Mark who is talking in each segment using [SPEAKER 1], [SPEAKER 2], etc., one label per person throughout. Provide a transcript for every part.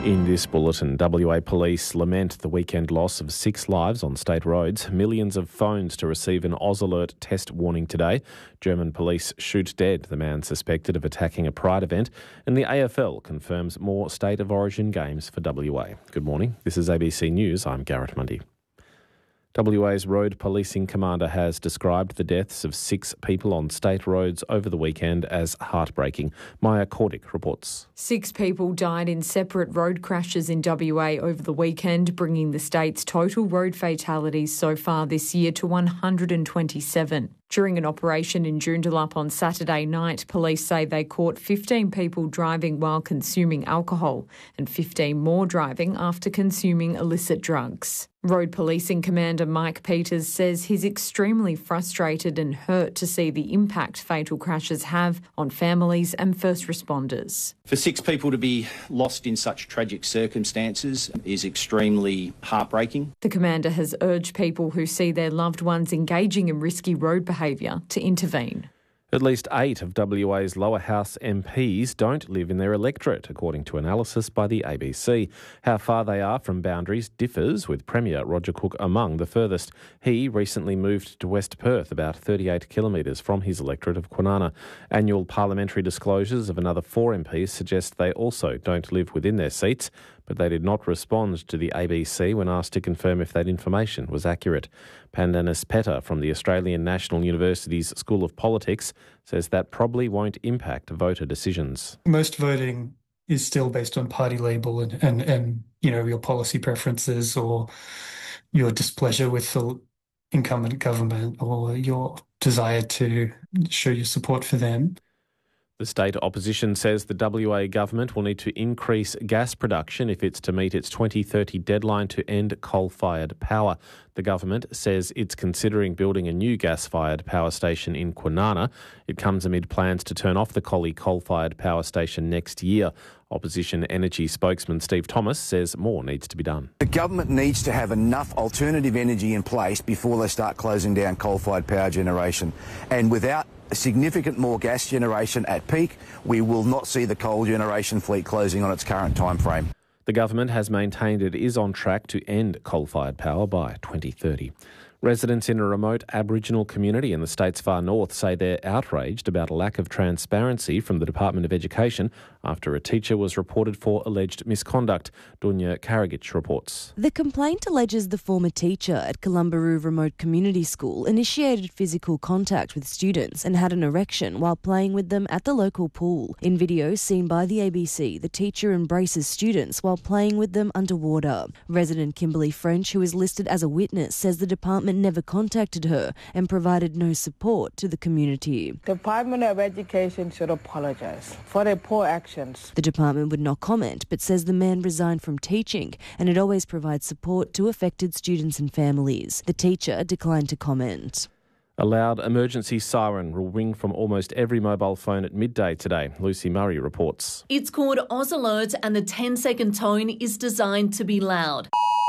[SPEAKER 1] In this bulletin, WA Police lament the weekend loss of 6 lives on state roads. Millions of phones to receive an Oz Alert test warning today. German police shoot dead the man suspected of attacking a Pride event. And the AFL confirms more State of Origin games for WA. Good morning. This is ABC News. I'm Garrett Mundy. WA's road policing commander has described the deaths of 6 people on state roads over the weekend as heartbreaking. Maya Cordick reports.
[SPEAKER 2] 6 people died in separate road crashes in WA over the weekend, bringing the state's total road fatalities so far this year to 127. During an operation in Joondalup on Saturday night, police say they caught 15 people driving while consuming alcohol and 15 more driving after consuming illicit drugs. Road Policing Commander Mike Peters says he's extremely frustrated and hurt to see the impact fatal crashes have on families and first responders.
[SPEAKER 3] For 6 people to be lost in such tragic circumstances is extremely heartbreaking.
[SPEAKER 2] The commander has urged people who see their loved ones engaging in risky road behaviour to intervene.
[SPEAKER 1] At least 8 of WA's lower house MPs don't live in their electorate, according to analysis by the ABC. How far they are from boundaries differs, with Premier Roger Cook among the furthest. He recently moved to West Perth, about 38 kilometres from his electorate of Kwinana. Annual parliamentary disclosures of another 4 MPs suggest they also don't live within their seats, but they did not respond to the ABC when asked to confirm if that information was accurate. Pandanis Petta from the Australian National University's School of Politics says that probably won't impact voter decisions.
[SPEAKER 4] Most voting is still based on party label and your policy preferences or your displeasure with the incumbent government or your desire to show your support for them.
[SPEAKER 1] The state opposition says the WA government will need to increase gas production if it's to meet its 2030 deadline to end coal-fired power. The government says it's considering building a new gas-fired power station in Kwinana. It comes amid plans to turn off the Collie coal-fired power station next year. Opposition energy spokesman Steve Thomas says more needs to be done.
[SPEAKER 5] The government needs to have enough alternative energy in place before they start closing down coal-fired power generation. And without significant more gas generation at peak, we will not see the coal generation fleet closing on its current time frame.
[SPEAKER 1] The government has maintained it is on track to end coal-fired power by 2030. Residents in a remote Aboriginal community in the state's far north say they're outraged about a lack of transparency from the Department of Education after a teacher was reported for alleged misconduct. Dunya Karagic reports.
[SPEAKER 6] The complaint alleges the former teacher at Columbaroo Remote Community School initiated physical contact with students and had an erection while playing with them at the local pool. In video seen by the ABC, the teacher embraces students while playing with them underwater. Resident Kimberly French, who is listed as a witness, says the department never contacted her and provided no support to the community.
[SPEAKER 7] The Department of Education should apologise for their poor actions.
[SPEAKER 6] The department would not comment, but says the man resigned from teaching and it always provides support to affected students and families. The teacher declined to comment.
[SPEAKER 1] A loud emergency siren will ring from almost every mobile phone at midday today. Lucy Murray reports.
[SPEAKER 8] It's called Oz Alert and the 10-second tone is designed to be loud.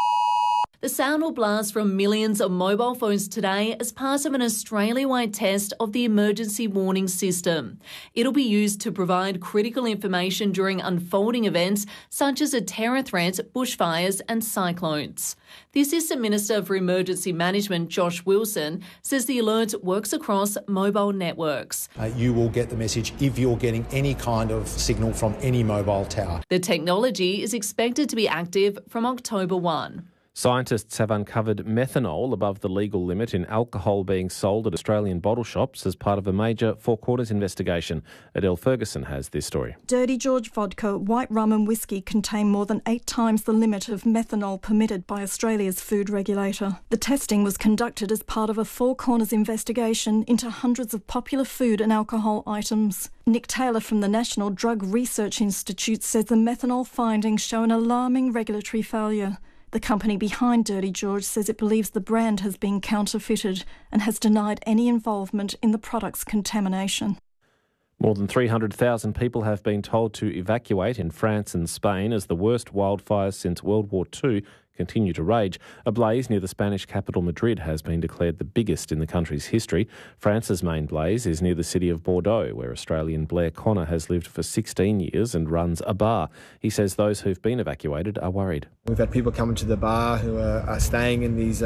[SPEAKER 8] The sound will blast from millions of mobile phones today as part of an Australia-wide test of the emergency warning system. It'll be used to provide critical information during unfolding events such as a terror threat, bushfires and cyclones. The Assistant Minister for Emergency Management, Josh Wilson, says the alert works across mobile networks.
[SPEAKER 9] You will get the message if you're getting any kind of signal from any mobile tower.
[SPEAKER 8] The technology is expected to be active from October 1.
[SPEAKER 1] Scientists have uncovered methanol above the legal limit in alcohol being sold at Australian bottle shops as part of a major Four Quarters investigation. Adele Ferguson has this story.
[SPEAKER 10] Dirty George vodka, white rum and whiskey contain more than 8 times the limit of methanol permitted by Australia's food regulator. The testing was conducted as part of a Four Corners investigation into hundreds of popular food and alcohol items. Nick Taylor from the National Drug Research Institute says the methanol findings show an alarming regulatory failure. The company behind Dirty George says it believes the brand has been counterfeited and has denied any involvement in the product's contamination.
[SPEAKER 1] More than 300,000 people have been told to evacuate in France and Spain as the worst wildfires since World War II continue to rage. A blaze near the Spanish capital Madrid has been declared the biggest in the country's history. France's main blaze is near the city of Bordeaux, where Australian Blair Connor has lived for 16 years and runs a bar. He says those who've been evacuated are worried.
[SPEAKER 11] We've had people coming to the bar who are staying in these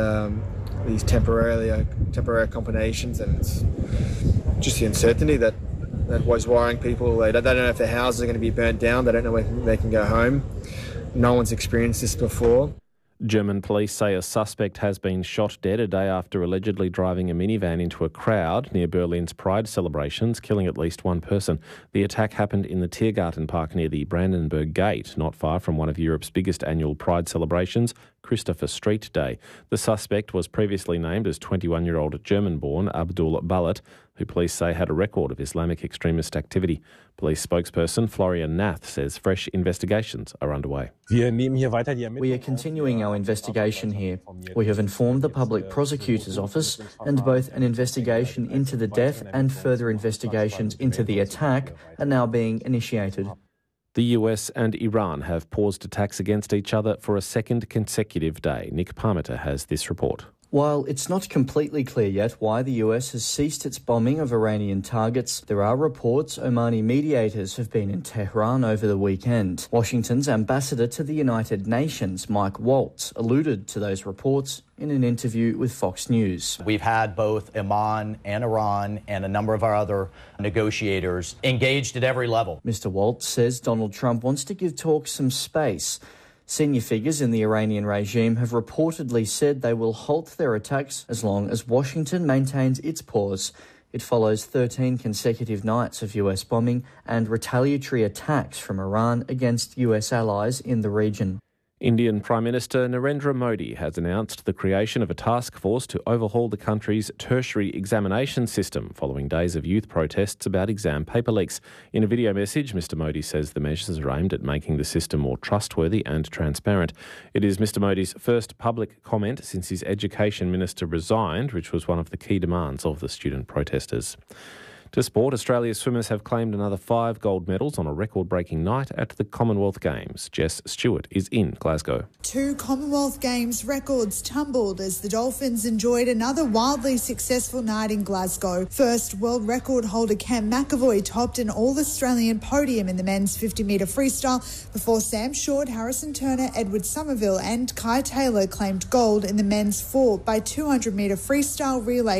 [SPEAKER 11] temporary accommodations, and it's just the uncertainty that was worrying people. They don't know if their houses are going to be burnt down. They don't know when they can go home. No one's experienced this before.
[SPEAKER 1] German police say a suspect has been shot dead a day after allegedly driving a minivan into a crowd near Berlin's Pride celebrations, killing at least one person. The attack happened in the Tiergarten Park near the Brandenburg Gate, not far from one of Europe's biggest annual Pride celebrations, Christopher Street Day. The suspect was previously named as 21-year-old German-born Abdul Balat, who police say had a record of Islamic extremist activity. Police spokesperson Florian Nath says fresh investigations are underway.
[SPEAKER 12] We are continuing our investigation here. We have informed the Public Prosecutor's Office, and both an investigation into the death and further investigations into the attack are now being initiated.
[SPEAKER 1] The US and Iran have paused attacks against each other for a second consecutive day. Nick Parmenter has this report.
[SPEAKER 12] While it's not completely clear yet why the US has ceased its bombing of Iranian targets, there are reports Omani mediators have been in Tehran over the weekend. Washington's ambassador to the United Nations, Mike Waltz, alluded to those reports in an interview with Fox News.
[SPEAKER 13] We've had both Oman and Iran and a number of our other negotiators engaged at every level.
[SPEAKER 12] Mr. Waltz says Donald Trump wants to give talks some space. Senior figures in the Iranian regime have reportedly said they will halt their attacks as long as Washington maintains its pause. It follows 13 consecutive nights of US bombing and retaliatory attacks from Iran against US allies in the region.
[SPEAKER 1] Indian Prime Minister Narendra Modi has announced the creation of a task force to overhaul the country's tertiary examination system following days of youth protests about exam paper leaks. In a video message, Mr Modi says the measures are aimed at making the system more trustworthy and transparent. It is Mr Modi's first public comment since his education minister resigned, which was one of the key demands of the student protesters. To sport, Australia's swimmers have claimed another 5 gold medals on a record-breaking night at the Commonwealth Games. Jess Stewart is in Glasgow.
[SPEAKER 14] 2 Commonwealth Games records tumbled as the Dolphins enjoyed another wildly successful night in Glasgow. First, world record holder Cam McAvoy topped an all-Australian podium in the men's 50-metre freestyle before Sam Short, Harrison Turner, Edward Somerville and Kai Taylor claimed gold in the men's 4 by 200-metre freestyle relay,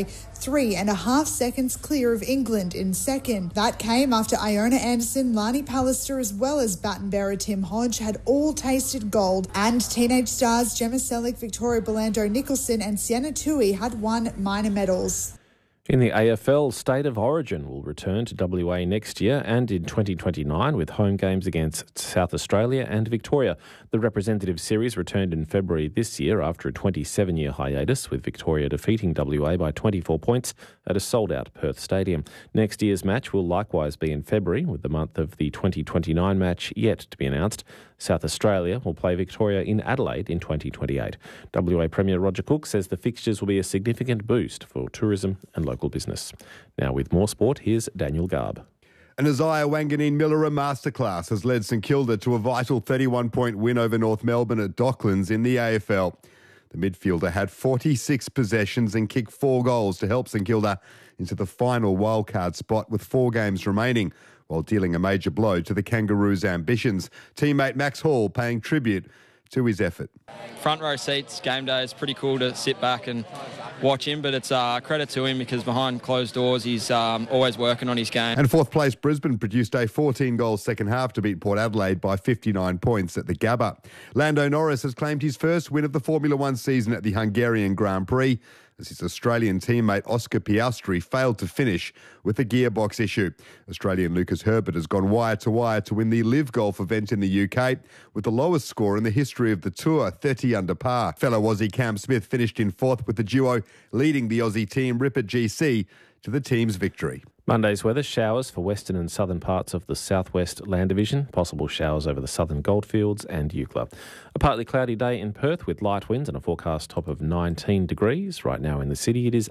[SPEAKER 14] 3.5 seconds clear of England in second. That came after Iona Anderson, Lani Pallister as well as baton bearer Tim Hodge had all tasted gold, and teenage stars Gemma Selick, Victoria Belando Nicholson and Sienna Tui had won minor medals.
[SPEAKER 1] In the AFL, State of Origin will return to WA next year and in 2029 with home games against South Australia and Victoria. The representative series returned in February this year after a 27-year hiatus, with Victoria defeating WA by 24 points at a sold-out Perth stadium. Next year's match will likewise be in February, with the month of the 2029 match yet to be announced. South Australia will play Victoria in Adelaide in 2028. WA Premier Roger Cook says the fixtures will be a significant boost for tourism and local business. Now with more sport, here's Daniel Garb.
[SPEAKER 15] An Isaiah Wanganeen-Millera masterclass has led St Kilda to a vital 31-point win over North Melbourne at Docklands in the AFL. The midfielder had 46 possessions and kicked 4 goals to help St Kilda into the final wildcard spot with 4 games remaining, while dealing a major blow to the Kangaroos' ambitions. Teammate Max Hall paying tribute to his effort.
[SPEAKER 16] Front row seats, game day, is pretty cool to sit back and watch him, but it's credit to him because behind closed doors he's always working on his game.
[SPEAKER 15] And fourth place Brisbane produced a 14-goal second half to beat Port Adelaide by 59 points at the Gabba. Lando Norris has claimed his first win of the Formula One season at the Hungarian Grand Prix, as his Australian teammate Oscar Piastri failed to finish with a gearbox issue. Australian Lucas Herbert has gone wire to wire to win the Live Golf event in the UK with the lowest score in the history of the tour, 30 under par. Fellow Aussie Cam Smith finished in 4th with the duo leading the Aussie team Ripper GC to the team's victory.
[SPEAKER 1] Monday's weather, showers for western and southern parts of the southwest land division, possible showers over the southern goldfields and Eucla. A partly cloudy day in Perth with light winds and a forecast top of 19 degrees. Right now in the city it is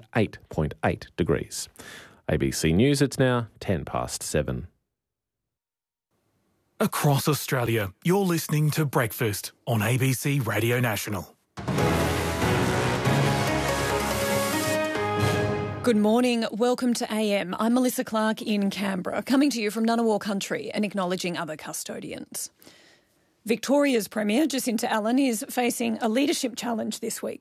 [SPEAKER 1] 8.8 degrees. ABC News, it's now 7:10.
[SPEAKER 17] Across Australia, you're listening to Breakfast on ABC Radio National.
[SPEAKER 18] Good morning. Welcome to AM. I'm Melissa Clark in Canberra, coming to you from Ngunnawal Country and acknowledging other custodians. Victoria's Premier, Jacinta Allan, is facing a leadership challenge this week.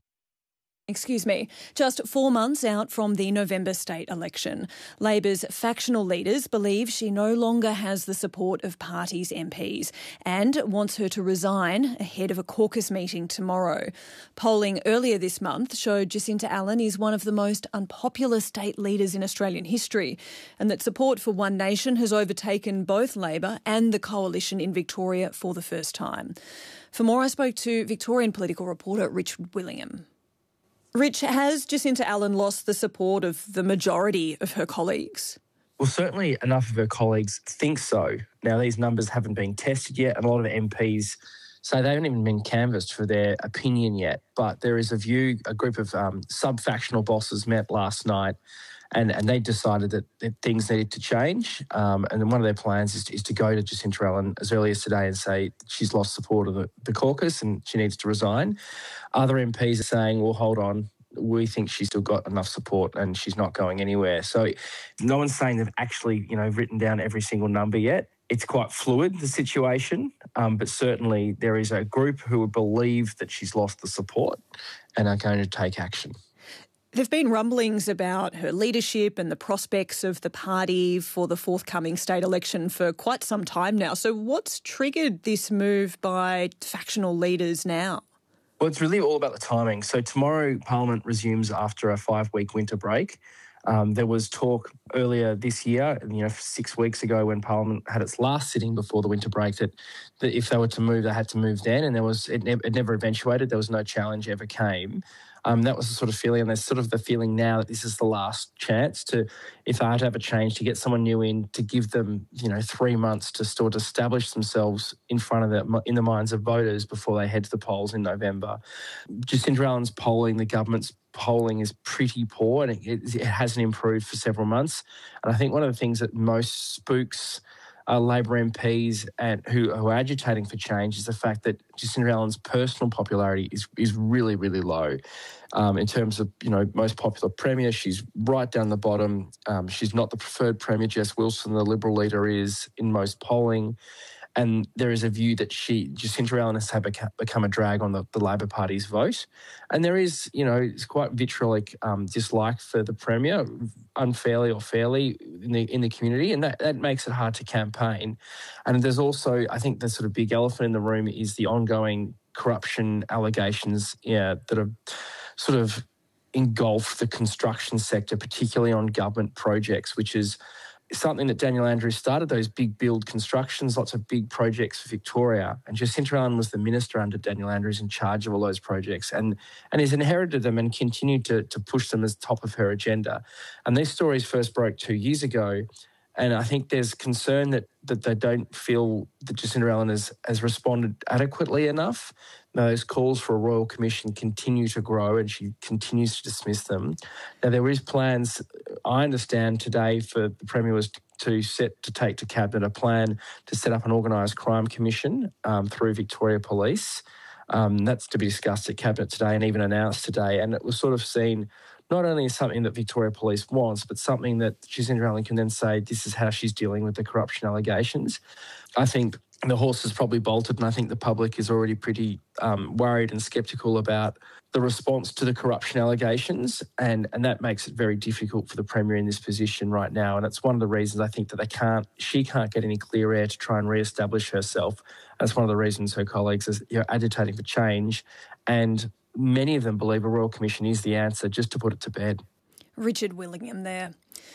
[SPEAKER 18] Just 4 months out from the November state election. Labor's factional leaders believe she no longer has the support of party's MPs and wants her to resign ahead of a caucus meeting tomorrow. Polling earlier this month showed Jacinta Allan is one of the most unpopular state leaders in Australian history, and that support for One Nation has overtaken both Labor and the Coalition in Victoria for the first time. For more, I spoke to Victorian political reporter Richard Willingham. Rich, has Jacinta Allan lost the support of the majority of her colleagues?
[SPEAKER 19] Well, certainly enough of her colleagues think so. Now, these numbers haven't been tested yet, and a lot of MPs say they haven't even been canvassed for their opinion yet. But there is a group of sub-factional bosses met last night, and they decided that things needed to change. And then one of their plans is to go to Jacinta Allan as early as today and say she's lost support of the caucus and she needs to resign. Other MPs are saying, well, hold on, we think she's still got enough support and she's not going anywhere. So no one's saying they've actually, written down every single number yet. It's quite fluid, the situation, but certainly there is a group who believe that she's lost the support and are going to take action.
[SPEAKER 18] There have been rumblings about her leadership and the prospects of the party for the forthcoming state election for quite some time now. So what's triggered this move by factional leaders now?
[SPEAKER 19] Well, it's really all about the timing. So tomorrow Parliament resumes after a 5-week winter break. There was talk earlier this year, 6 weeks ago when Parliament had its last sitting before the winter break, that if they were to move, they had to move then, and it never eventuated. There was no challenge ever came. That was the sort of feeling, and there's sort of the feeling now that this is the last chance to, if they had to have a change, to get someone new in, to give them, 3 months to sort of establish themselves in the minds of voters before they head to the polls in November. Jacinta Allan's polling, the government's polling is pretty poor, and it hasn't improved for several months. And I think one of the things that most spooks Labor MPs and who are agitating for change is the fact that Jacinta Allan's personal popularity is really, really low. In terms of, most popular premier, she's right down the bottom. She's not the preferred premier. Jess Wilson, the Liberal leader, is in most polling. And there is a view that Jacinta Allan has become a drag on the Labor Party's vote. And there is, it's quite vitriolic dislike for the Premier, unfairly or fairly, in the community, and that makes it hard to campaign. And there's also, I think the sort of big elephant in the room is the ongoing corruption allegations that have sort of engulfed the construction sector, particularly on government projects, which is something that Daniel Andrews started, those big build constructions, lots of big projects for Victoria. And Jacinta Allan was the minister under Daniel Andrews in charge of all those projects and has inherited them and continued to push them as top of her agenda. And these stories first broke 2 years ago. And I think there's concern that they don't feel that Jacinta Allan has responded adequately enough. Those calls for a Royal Commission continue to grow and she continues to dismiss them. Now, there is plans, I understand today, for the Premier was to take to Cabinet a plan to set up an organised crime commission through Victoria Police. That's to be discussed at Cabinet today and even announced today. And it was sort of seen not only as something that Victoria Police wants, but something that Jacinta Allan can then say this is how she's dealing with the corruption allegations. I think the horse has probably bolted, and I think the public is already pretty worried and sceptical about the response to the corruption allegations, and that makes it very difficult for the Premier in this position right now. And it's one of the reasons I think that she can't get any clear air to try and re-establish herself. That's one of the reasons her colleagues are agitating for change, and many of them believe a Royal Commission is the answer, just to put it to bed.
[SPEAKER 18] Richard Willingham there.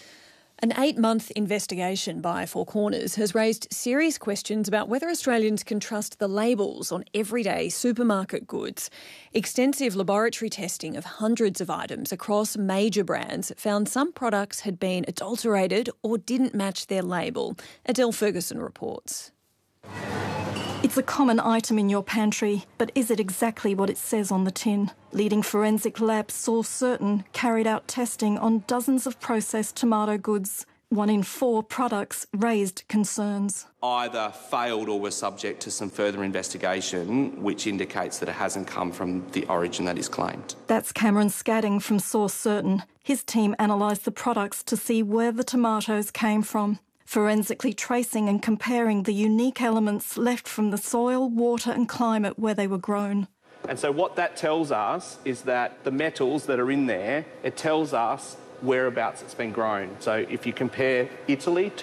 [SPEAKER 18] An 8-month investigation by Four Corners has raised serious questions about whether Australians can trust the labels on everyday supermarket goods. Extensive laboratory testing of hundreds of items across major brands found some products had been adulterated or didn't match their label. Adele Ferguson reports.
[SPEAKER 10] It's a common item in your pantry, but is it exactly what it says on the tin? Leading forensic labs, Source Certain, carried out testing on dozens of processed tomato goods. 1 in 4 products raised concerns.
[SPEAKER 20] Either failed or were subject to some further investigation, which indicates that it hasn't come from the origin that is claimed.
[SPEAKER 10] That's Cameron Scadding from Source Certain. His team analysed the products to see where the tomatoes came from, forensically tracing and comparing the unique elements left from the soil, water and climate where they were grown.
[SPEAKER 21] And so what that tells us is that the metals that are in there, it tells us whereabouts it's been grown. So if you compare Italy to